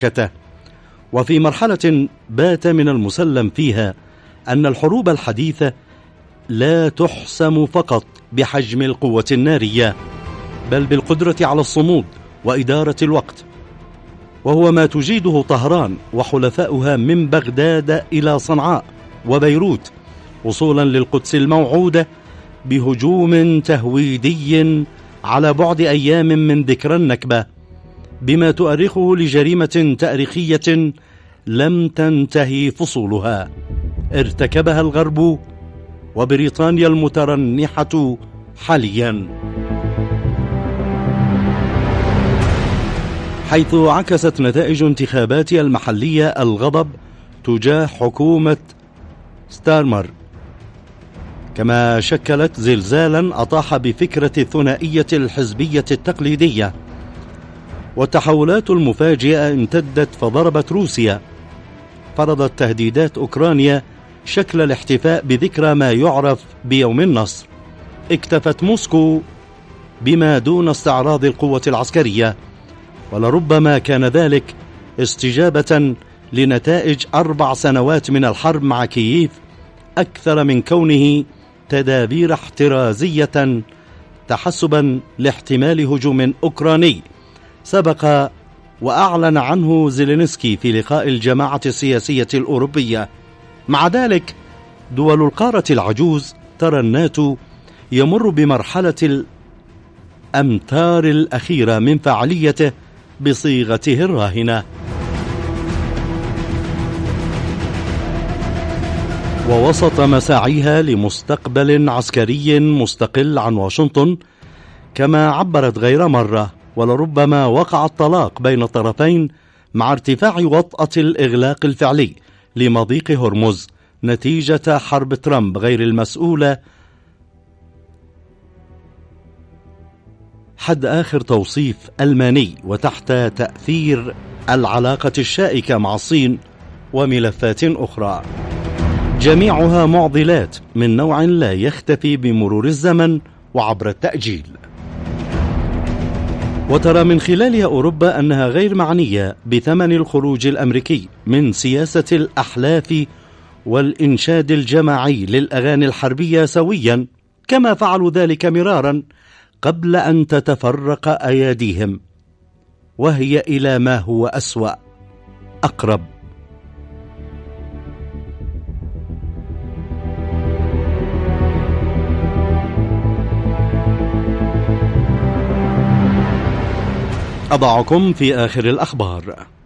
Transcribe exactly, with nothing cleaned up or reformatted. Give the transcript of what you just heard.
كته. وفي مرحلة بات من المسلم فيها أن الحروب الحديثة لا تحسم فقط بحجم القوة النارية، بل بالقدرة على الصمود وإدارة الوقت، وهو ما تجيده طهران وحلفاؤها من بغداد إلى صنعاء وبيروت، وصولا للقدس الموعودة بهجوم تهويدي على بعد أيام من ذكرى النكبة، بما تؤرخه لجريمة تاريخية لم تنتهي فصولها ارتكبها الغرب وبريطانيا المترنحة حاليا، حيث عكست نتائج انتخابات المحلية الغضب تجاه حكومة ستارمر، كما شكلت زلزالا أطاح بفكرة الثنائية الحزبية التقليدية. والتحولات المفاجئة امتدت فضربت روسيا، فرضت تهديدات أوكرانيا شكل الاحتفاء بذكرى ما يعرف بيوم النصر، اكتفت موسكو بما دون استعراض القوة العسكرية، ولربما كان ذلك استجابة لنتائج أربع سنوات من الحرب مع كييف، أكثر من كونه تدابير احترازية تحسبا لاحتمال هجوم أوكراني سبق وأعلن عنه زيلينسكي في لقاء الجماعة السياسية الأوروبية. مع ذلك دول القارة العجوز ترى الناتو يمر بمرحلة الأمتار الأخيرة من فعاليته بصيغته الراهنة. ووسط مساعيها لمستقبل عسكري مستقل عن واشنطن، كما عبرت غير مرة، ولربما وقع الطلاق بين الطرفين مع ارتفاع وطأة الإغلاق الفعلي لمضيق هرمز نتيجة حرب ترامب غير المسؤولة، حد آخر توصيف ألماني، وتحت تأثير العلاقة الشائكة مع الصين وملفات أخرى، جميعها معضلات من نوع لا يختفي بمرور الزمن وعبر التأجيل. وترى من خلالها أوروبا أنها غير معنية بثمن الخروج الأمريكي من سياسة الأحلاف والإنشاد الجماعي للأغاني الحربية سويا، كما فعلوا ذلك مرارا قبل أن تتفرق أيديهم، وهي إلى ما هو أسوأ أقرب. أضعكم في آخر الأخبار.